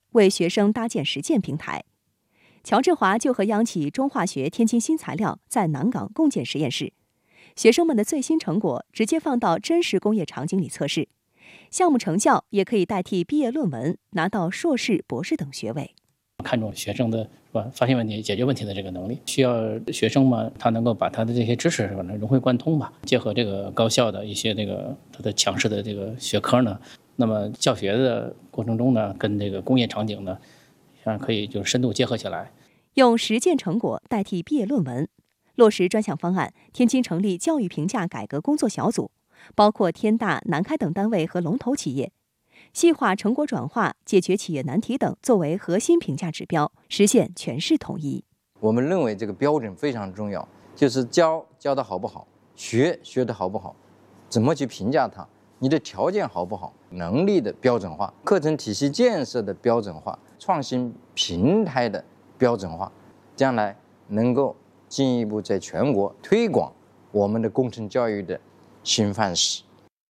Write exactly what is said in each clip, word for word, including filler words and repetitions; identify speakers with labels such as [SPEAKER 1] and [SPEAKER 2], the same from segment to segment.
[SPEAKER 1] 为学生搭建实践平台。乔振华就和央企中化学、天津新材料在南港共建实验室，学生们的最新成果直接放到真实工业场景里测试，项目成效也可以代替毕业论文，拿到硕士、博士等学位。
[SPEAKER 2] 看重学生的是吧，发现问题、解决问题的这个能力，需要学生嘛，他能够把他的这些知识是吧融会贯通吧，结合这个高校的一些这个他的强势的这个学科呢，那么教学的过程中呢，跟这个工业场景呢，像可以就深度结合起来，
[SPEAKER 1] 用实践成果代替毕业论文，落实专项方案。天津成立教育评价改革工作小组，包括天大、南开等单位和龙头企业。细化成果转化、解决企业难题等作为核心评价指标，实现全市统一。
[SPEAKER 3] 我们认为这个标准非常重要，就是教教的好不好，学学的好不好，怎么去评价它，你的条件好不好，能力的标准化，课程体系建设的标准化，创新平台的标准化，将来能够进一步在全国推广我们的工程教育的新范式。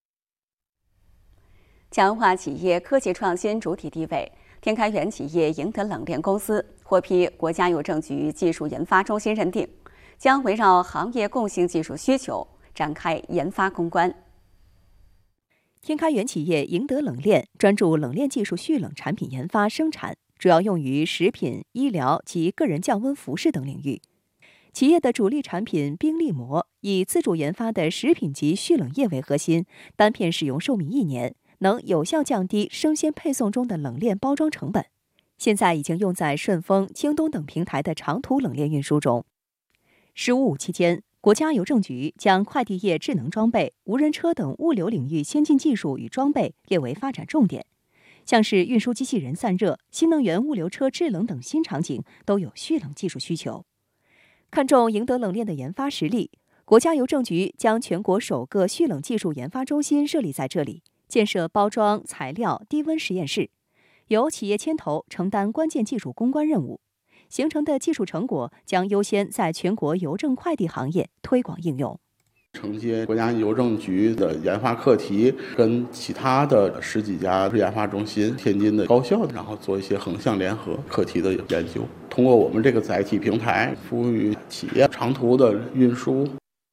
[SPEAKER 4] 强化企业科技创新主体地位，天开源企业赢得冷链公司获批国家邮政局技术研发中心认定，将围绕行业共性技术需求展开研发攻关。
[SPEAKER 1] 天开源企业赢得冷链，专注冷链技术蓄冷产品研发生产，主要用于食品、医疗及个人降温服饰等领域。企业的主力产品冰粒膜以自主研发的食品级蓄冷液为核心，单片使用寿命一年，能有效降低生鲜配送中的冷链包装成本。现在已经用在顺丰、京东等平台的长途冷链运输中。十五五期间，国家邮政局将快递业智能装备、无人车等物流领域先进技术与装备列为发展重点，像是运输机器人散热、新能源物流车制冷等新场景都有蓄冷技术需求。看重赢得冷链的研发实力，国家邮政局将全国首个蓄冷技术研发中心设立在这里，建设包装、材料、低温实验室，由企业牵头承担关键技术攻关任务。形成的技术成果将优先在全国邮政快递行业推广应用。
[SPEAKER 5] 承接国家邮政局的研发课题，跟其他的十几家研发中心、天津的高校，然后做一些横向联合课题的研究。通过我们这个载体平台，服务于企业长途的运输。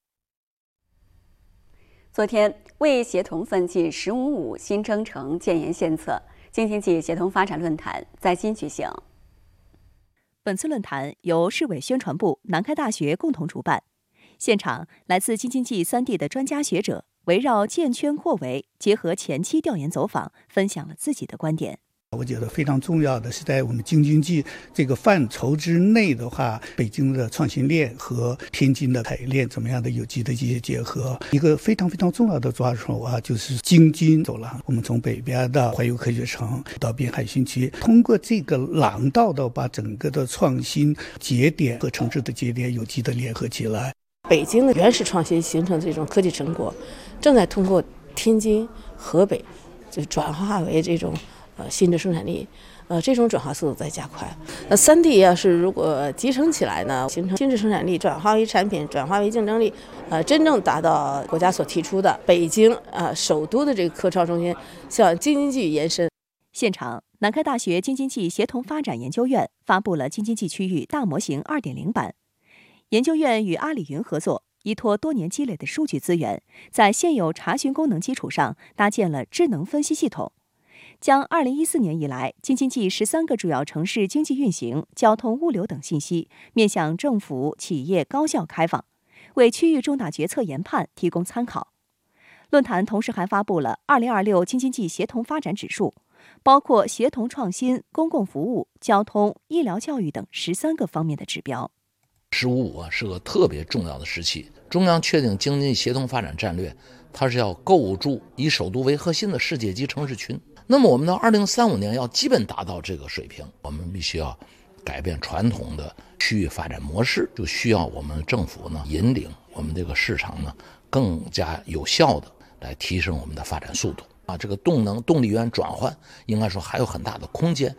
[SPEAKER 4] 昨天，为协同奋进“十五五”新征程建言献策，京津冀协同发展论坛在京举行。
[SPEAKER 1] 本次论坛由市委宣传部、南开大学共同主办，现场来自京津冀三地的专家学者围绕建圈扩围，结合前期调研走访，分享了自己的观点。
[SPEAKER 6] 我觉得非常重要的是，在我们京津冀这个范畴之内的话，北京的创新链和天津的产业链怎么样的有机的这些结合。一个非常非常重要的抓手啊，就是京津走廊。我们从北边的怀柔科学城到滨海新区，通过这个廊道的把整个的创新节点和城市的节点有机的联合起来。
[SPEAKER 7] 北京的原始创新形成这种科技成果，正在通过天津、河北就转化为这种呃新的生产力，呃这种转化速度在加快。那三地要是如果集成起来呢，形成新质生产力，转化为产品，转化为竞争力，呃真正达到国家所提出的北京呃首都的这个科创中心向京津冀延伸。
[SPEAKER 1] 现场，南开大学京津冀协同发展研究院发布了京津冀区域大模型 二点零 版。研究院与阿里云合作，依托多年积累的数据资源，在现有查询功能基础上搭建了智能分析系统，将二零一四年以来京津冀十三个主要城市经济运行、交通物流等信息面向政府、企业、高校开放，为区域重大决策研判提供参考。论坛同时还发布了二零二六京津冀协同发展指数，包括协同创新、公共服务、交通、医疗教育等十三个方面的指标。
[SPEAKER 8] 十五五啊是个特别重要的时期，中央确定京津冀协同发展战略，它是要构筑以首都为核心的世界级城市群。那么我们到二零三五年要基本达到这个水平，我们必须要改变传统的区域发展模式，就需要我们政府呢引领我们这个市场呢更加有效的来提升我们的发展速度啊，这个动能动力源转换应该说还有很大的空间。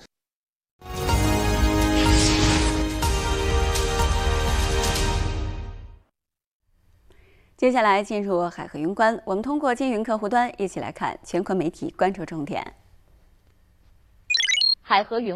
[SPEAKER 4] 接下来进入海河云观，我们通过金云客户端一起来看全国媒体关注重点。
[SPEAKER 9] 海河云